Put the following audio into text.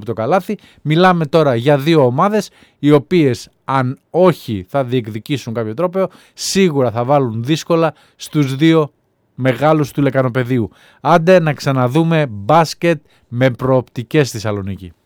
το καλάθι. Μιλάμε τώρα για δύο ομάδες οι οποίες αν όχι θα διεκδικήσουν κάποιο τρόπαιο, σίγουρα θα βάλουν δύσκολα στους δύο μεγάλους του λεκανοπεδίου. Άντε να ξαναδούμε μπάσκετ με προοπτικές στη Θεσσαλονίκη.